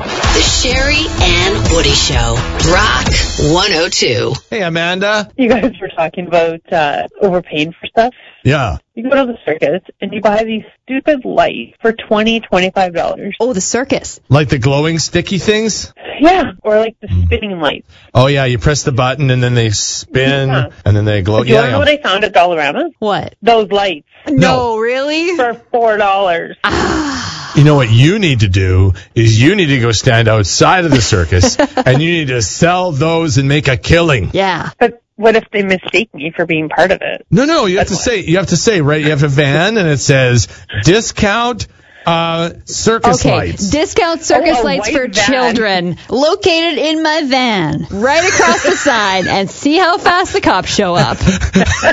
The Sherry and Woody Show. Rock 102. Hey, Amanda. You guys were talking about overpaying for stuff. Yeah. You go to the circus and you buy these stupid lights for $20, $25. Oh, the circus. Like the glowing sticky things? Yeah, or like the spinning lights. Oh, yeah, you press the button and then they spin and then they glow. Do you want to know what I found at Dollarama? What? Those lights. No, really? For $4. You know what you need to do is you need to go stand outside of the circus and you need to sell those and make a killing. Yeah. But what if they mistake me for being part of it? No, you have to say, right? You have a van and it says discount circus lights. Discount circus a lights white for van. children located in my van right across the side, and see how fast the cops show up.